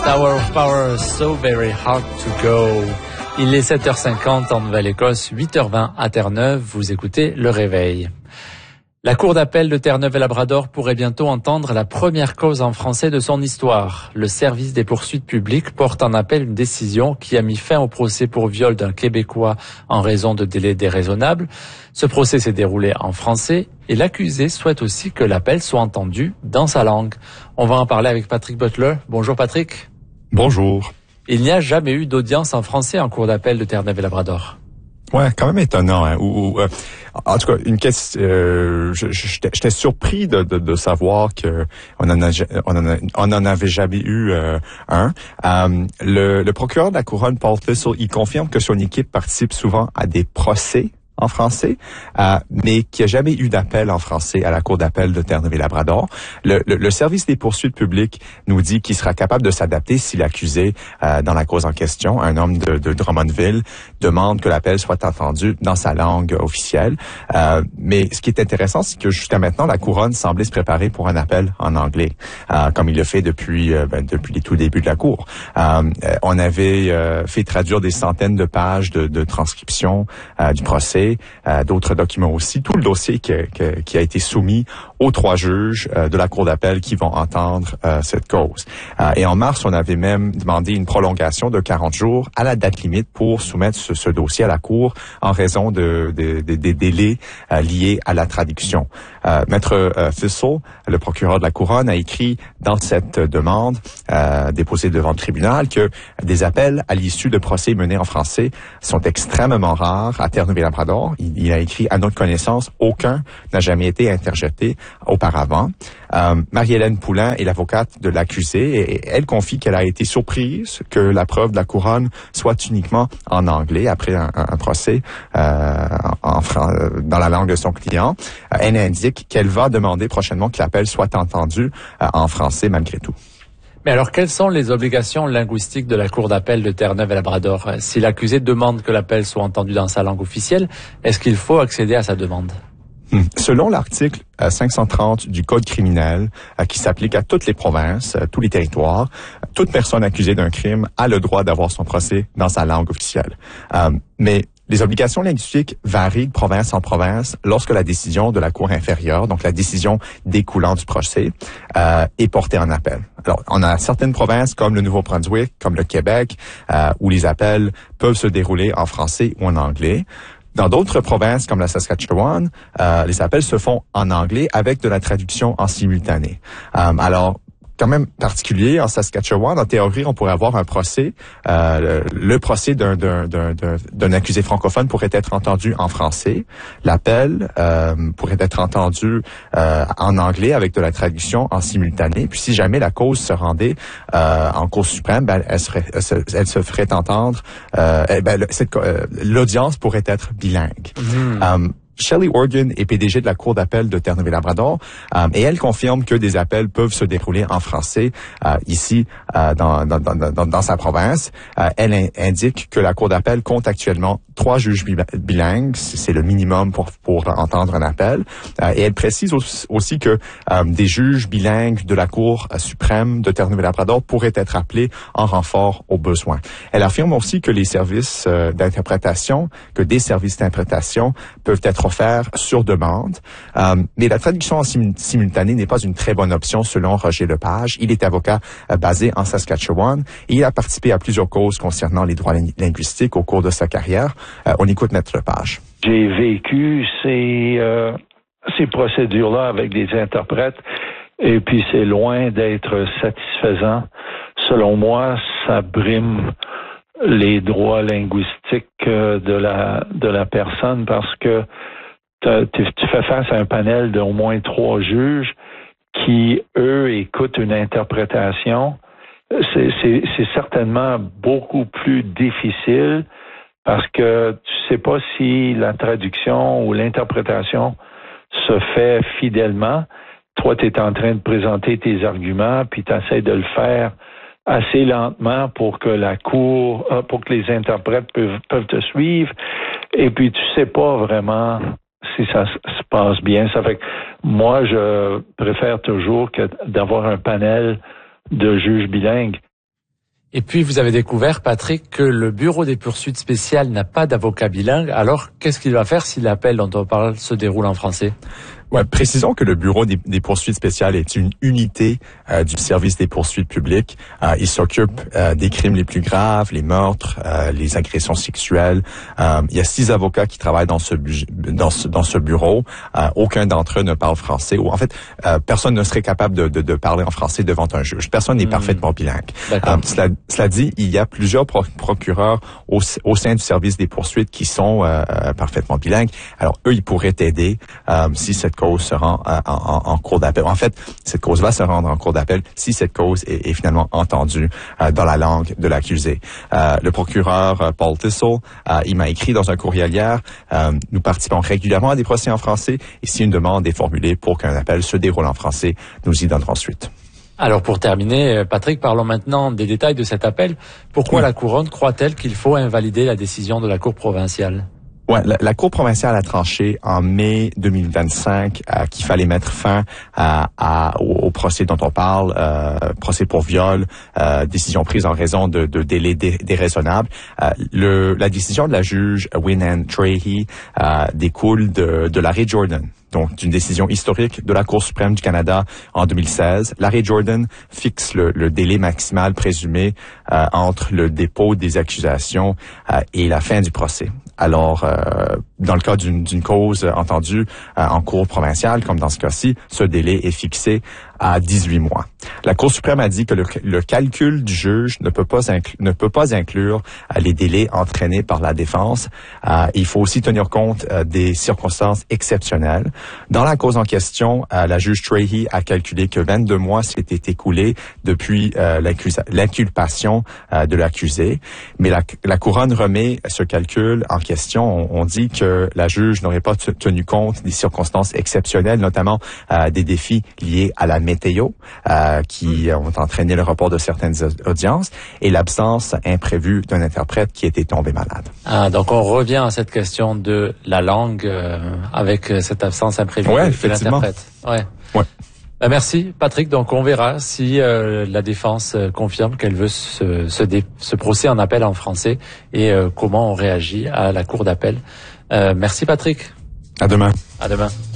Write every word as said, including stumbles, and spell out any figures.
Tower of Power, So Very Hard to Go. Il est sept heures cinquante en Nouvelle-Écosse, huit heures vingt à Terre-Neuve. Vous écoutez Le Réveil. La Cour d'appel de Terre-Neuve et Labrador pourrait bientôt entendre la première cause en français de son histoire. Le service des poursuites publiques porte en appel une décision qui a mis fin au procès pour viol d'un Québécois en raison de délais déraisonnables. Ce procès s'est déroulé en français et l'accusé souhaite aussi que l'appel soit entendu dans sa langue. On va en parler avec Patrick Butler. Bonjour Patrick. Bonjour. Il n'y a jamais eu d'audience en français en Cour d'appel de Terre-Neuve et Labrador. Ouais, quand même étonnant. Hein. Ou, ou, euh, en tout cas, une question. Euh, j'étais, j'étais surpris de, de, de savoir que on en, a, on en, a, on en avait jamais eu euh, un. Euh, le, le procureur de la couronne, Paul Thistle, il confirme que son équipe participe souvent à des procès en français, euh, mais qu'il n'y a jamais eu d'appel en français à la Cour d'appel de Terre-Neuve et Labrador. Le, le, le service des poursuites publiques nous dit qu'il sera capable de s'adapter si l'accusé, euh, dans la cause en question, un homme de, de Drummondville, demande que l'appel soit entendu dans sa langue officielle. Euh, mais ce qui est intéressant, c'est que jusqu'à maintenant, la couronne semblait se préparer pour un appel en anglais, euh, comme il le fait depuis euh, ben, depuis les tout débuts de la Cour. Euh, on avait euh, fait traduire des centaines de pages de, de transcription euh, du procès. Euh, d'autres documents aussi, tout le dossier qui, qui, qui a été soumis aux trois juges euh, de la Cour d'appel qui vont entendre euh, cette cause. Euh, et en mars, on avait même demandé une prolongation de quarante jours à la date limite pour soumettre ce, ce dossier à la Cour en raison de, de, de, des délais euh, liés à la traduction. Euh, Maître euh, Thistle, le procureur de la Couronne, a écrit dans cette demande euh, déposée devant le tribunal que des appels à l'issue de procès menés en français sont extrêmement rares à Terre-Neuve et Labrador. Il, il a écrit, à notre connaissance, aucun n'a jamais été interjeté auparavant. Euh, Marie-Hélène Poulain est l'avocate de l'accusé et, et elle confie qu'elle a été surprise que la preuve de la couronne soit uniquement en anglais après un, un, un procès euh, en, en, dans la langue de son client. Euh, elle indique qu'elle va demander prochainement que l'appel soit entendu euh, en français malgré tout. Mais alors, quelles sont les obligations linguistiques de la Cour d'appel de Terre-Neuve et Labrador? Si l'accusé demande que l'appel soit entendu dans sa langue officielle, est-ce qu'il faut accéder à sa demande? Hmm. Selon l'article euh, cinq cent trente du Code criminel, euh, qui s'applique à toutes les provinces, euh, tous les territoires, toute personne accusée d'un crime a le droit d'avoir son procès dans sa langue officielle. Euh, mais les obligations linguistiques varient de province en province lorsque la décision de la Cour inférieure, donc la décision découlant du procès, euh, est portée en appel. Alors, on a certaines provinces comme le Nouveau-Brunswick, comme le Québec, euh, où les appels peuvent se dérouler en français ou en anglais. Dans d'autres provinces comme la Saskatchewan, euh, les appels se font en anglais avec de la traduction en simultané. Euh, alors, quand même particulier en Saskatchewan. En théorie, on pourrait avoir un procès. Euh, le, le procès d'un, d'un, d'un, d'un accusé francophone pourrait être entendu en français. L'appel euh, pourrait être entendu euh, en anglais avec de la traduction en simultané. Puis si jamais la cause se rendait euh, en Cour suprême, ben, elle, serait, elle, se, elle se ferait entendre. Euh, ben, le, cette, euh, l'audience pourrait être bilingue. Mmh. Um, Shelley Organ est P D G de la Cour d'appel de Terre-Neuve et Labrador euh, et elle confirme que des appels peuvent se dérouler en français euh, ici euh, dans, dans, dans, dans sa province. Euh, elle in- indique que la Cour d'appel compte actuellement trois juges bilingues, c'est le minimum pour, pour entendre un appel. Euh, et elle précise aussi que euh, des juges bilingues de la Cour suprême de Terre-Neuve et Labrador pourraient être appelés en renfort au besoin. Elle affirme aussi que les services euh, d'interprétation, que des services d'interprétation peuvent être offerts sur demande. Euh, mais la traduction en sim- simultané n'est pas une très bonne option selon Roger Lepage. Il est avocat euh, basé en Saskatchewan et il a participé à plusieurs causes concernant les droits ling- linguistiques au cours de sa carrière. Euh, on écoute Maître Lepage. J'ai vécu ces, euh, ces procédures-là avec des interprètes et puis c'est loin d'être satisfaisant. Selon moi, ça brime les droits linguistiques de la de la personne parce que tu fais face à un panel d'au moins trois juges qui, eux, écoutent une interprétation. C'est, c'est, c'est certainement beaucoup plus difficile parce que tu sais pas si la traduction ou l'interprétation se fait fidèlement. Toi, tu es en train de présenter tes arguments, puis tu essaies de le faire assez lentement pour que la cour, pour que les interprètes peuvent, peuvent te suivre. Et puis, tu sais pas vraiment si ça se passe bien. Ça fait que moi, je préfère toujours que d'avoir un panel de juges bilingues. Et puis, vous avez découvert, Patrick, que le bureau des poursuites spéciales n'a pas d'avocat bilingue. Alors, qu'est-ce qu'il va faire si l'appel dont on parle se déroule en français? Ouais, précisons que le bureau des, des poursuites spéciales est une unité euh, du service des poursuites publiques. Euh, il s'occupe euh, des crimes les plus graves, les meurtres, euh, les agressions sexuelles. Euh, il y a six avocats qui travaillent dans ce dans ce, dans ce bureau. Euh, aucun d'entre eux ne parle français. Ou en fait, euh, personne ne serait capable de, de, de parler en français devant un juge. Personne n'est mmh. parfaitement bilingue. Euh, cela, cela dit, il y a plusieurs pro- procureurs au, au sein du service des poursuites qui sont euh, parfaitement bilingues. Alors eux, ils pourraient t'aider euh, si cette cause se rend en, en, en cours d'appel. En fait, cette cause va se rendre en cours d'appel si cette cause est, est finalement entendue euh, dans la langue de l'accusé. Euh, le procureur euh, Paul Tissell, euh, il m'a écrit dans un courriel hier, euh, nous participons régulièrement à des procès en français et si une demande est formulée pour qu'un appel se déroule en français, nous y donnerons suite. Alors pour terminer, Patrick, parlons maintenant des détails de cet appel. Pourquoi oui. la Couronne croit-elle qu'il faut invalider la décision de la Cour provinciale? Ouais, la, la Cour provinciale a tranché en mai deux mille vingt-cinq euh, qu'il fallait mettre fin à, à, au, au procès dont on parle, euh, procès pour viol, euh, décision prise en raison de, de délais dé, déraisonnables. Euh, le, la décision de la juge Wynne Trahey euh, découle de, de l'arrêt Jordan. Donc, d'une décision historique de la Cour suprême du Canada en deux mille seize. L'arrêt Jordan fixe le, le délai maximal présumé euh, entre le dépôt des accusations euh, et la fin du procès. Alors, euh, dans le cas d'une, d'une cause entendue euh, en cour provinciale, comme dans ce cas-ci, ce délai est fixé à dix-huit mois. La Cour suprême a dit que le, le calcul du juge ne peut pas inclure, ne peut pas inclure euh, les délais entraînés par la défense. Euh, il faut aussi tenir compte euh, des circonstances exceptionnelles. Dans la cause en question, euh, la juge Trahey a calculé que vingt-deux mois s'étaient écoulés depuis euh, l'inculpation euh, de l'accusé. Mais la, la couronne remet ce calcul en question. On, on dit que la juge n'aurait pas t- tenu compte des circonstances exceptionnelles, notamment euh, des défis liés à la météo, euh, qui ont entraîné le report de certaines audiences, et l'absence imprévue d'un interprète qui était tombé malade. Ah, donc on revient à cette question de la langue euh, avec cette absence imprévue ouais, de l'interprète. Ouais. Ouais. Ben merci Patrick. Donc on verra si euh, la défense euh, confirme qu'elle veut ce, ce, dé, ce procès en appel en français et euh, comment on réagit à la cour d'appel. Euh, merci Patrick. À demain. À demain.